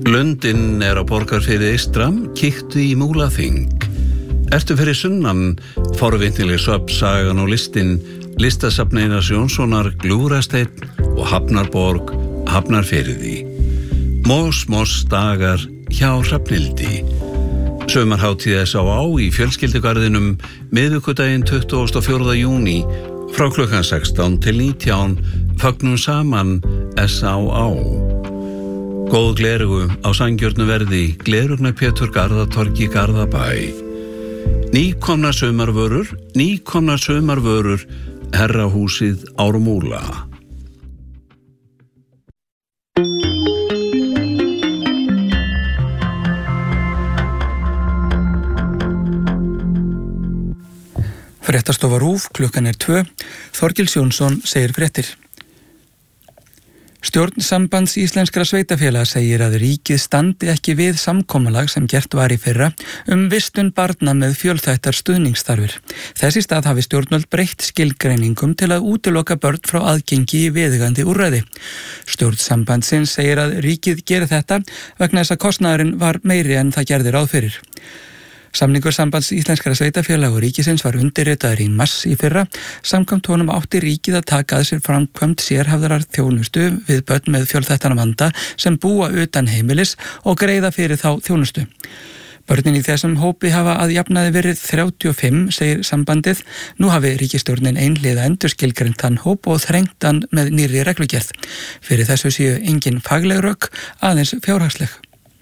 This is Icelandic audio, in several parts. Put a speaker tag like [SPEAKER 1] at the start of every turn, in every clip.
[SPEAKER 1] Lundinn á Borgarfirði eystra, kíktu í Múlaþing. Ertu fyrir sunnan, forvitnileg söfnsagan og listasafn Einars Jónssonar, Gljúfrasteinn og Hafnarborg, Hafnarfirði. Mós dagar hjá Hrafnhildi. Sumarhátíð S.A.A. í fjölskyldugarðinum miðvikudaginn 24. júní frá klukkan 16 til 19 fögnum saman S.A.A. Góð glerugu á sanngjörnu verði, glerugna Pétur Garðatorgi Garðabæ. Nýkomnar sumarvörur, Herrahúsið Ármúla.
[SPEAKER 2] Fréttastofa RÚV, klukkan 2. Þorgils Jónsson segir fréttir. Stjórn Sambands íslenskra sveitafélaga segir að ríkið standi ekki við samkomulag sem gert var í fyrra vistun barna með fjölþættar stuðningsþarfir. Þess í stað hafi stjórnvöld breytt skilgreiningum til að útiloka börn frá aðgengi í viðeigandi úrræði. Stjórn Sambandsins segir að ríkið geri þetta vegna þess að kostnaðurinn var meiri en það gerði ráð fyrir. Samningur Sambands íslenskra sveitafélaga og ríkisins var undirritaður í mars í fyrra. Samkvæmt honum átti ríkið að taka að sér framkvæmd sérhæfðrar þjónustu við börn með fjölþættan vanda sem búa utan heimilis og greiða fyrir þá þjónustu. Börnin í þessum hópi hafa að jafnaði verið 35, segir sambandið. Nú hafi ríkisstjórnin einhliða endurskilgreint þann hóp og þrengt hann með nýrri reglugerð. Fyrir þessu séu engin fagleg rök, aðeins fjárhagsleg.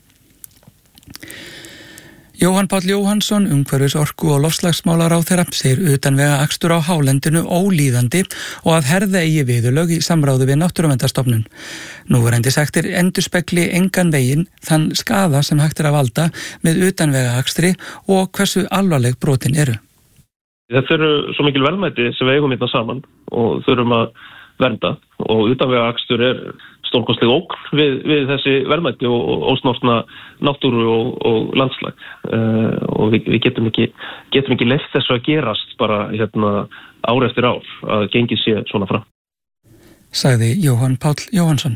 [SPEAKER 2] Jóhann Páll Jóhannsson, umhverfis-, orku- og loftslagsmálaráðherra, segir utanvegaakstur á hálendinu ólíðandi og að herða eigi viðurlög í samráði við Náttúruverndarstofnun. Núverandi sektir endurspegli engan veginn þann skaða sem hægt að valda með utanvegaakstri og hversu alvarleg brotin eru.
[SPEAKER 3] Þetta eru svo mikil verðmæti sem við eigum hérna saman og þurfum að vernda og utanvegaakstur stórkostleg ógn við þessi verðmæti og ósnortna náttúru og landslag. Og við getum ekki leyft þessu að gerast bara ár eftir ár að gengið sé svona fram.
[SPEAKER 2] Sagði Jóhann Páll Jóhannsson.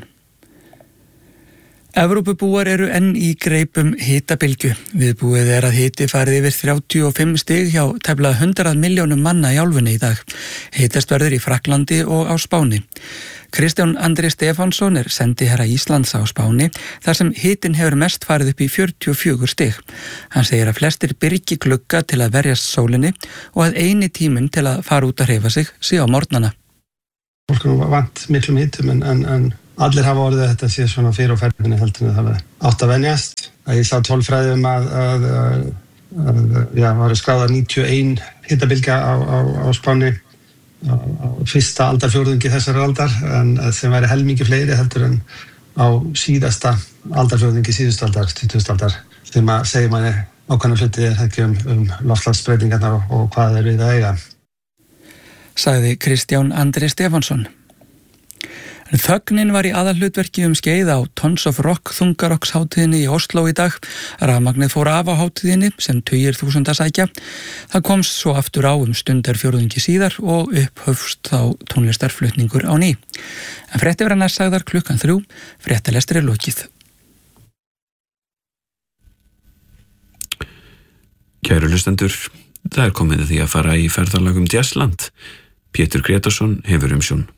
[SPEAKER 2] Evrópubúar eru enn í greipum hitabylgju. Viðbúið að hiti farið yfir 35 stig hjá tæplega 100 milljónum manna í álfunni í dag. Hitast verður í Frakklandi og á Spáni. Kristján Andri Stefánsson sendiherra Íslands á Spáni, þar sem hitinn hefur mest farið upp í 44 stig. Hann segir að flestir byrgi glugga til að verjast sólinni og að eini tíminn til að fara út að hreyfa sig sé á morgnana.
[SPEAKER 4] Fólk vant miklum hitum en allir hafa orðið þetta sé svona fyrir og ferðinni heldur en það átt að venjast. Ég sá tölfræði að var skráðar 91 hitabylgja á Spáni á fyrsta aldarfjórðungi þessar aldar en sem væri helmingi fleiri heldur en á síðasta aldarfjórðungi síðustu aldar, 20. aldar. Þegar maður segir manni ákveðna hluti ekki loftslagsbreytingarnar og hvað við að eiga.
[SPEAKER 2] Sagði Kristján Andri Stefánsson. Þögnin var í aðalhlutverki skeið á Tons of Rock þungarokkshátíðinni í Oslo í dag. Rafmagnið fór af á hátíðinni sem tugir þúsunda sækja. Það komst svo aftur á stundarfjórðungi síðar og upphöfst þá tónlistarflutningur á ný. En fréttir verða næst sagðar klukkan 3. Fréttalestur lokið.
[SPEAKER 5] Kæru hlustendur, það komið að því að fara í ferðalag Jazzland. Pétur Grétarsson hefur umsjón.